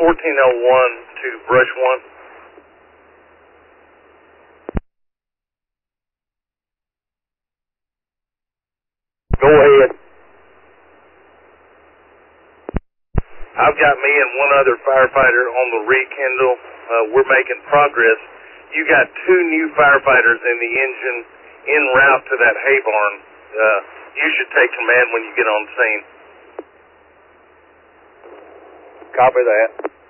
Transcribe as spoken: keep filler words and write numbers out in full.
fourteen oh one to Brush one. Go ahead. I've got me and one other firefighter on the rekindle. Uh, we're making progress. You got two new firefighters in the engine en route to that hay barn. Uh, you should take command when you get on scene. Copy that.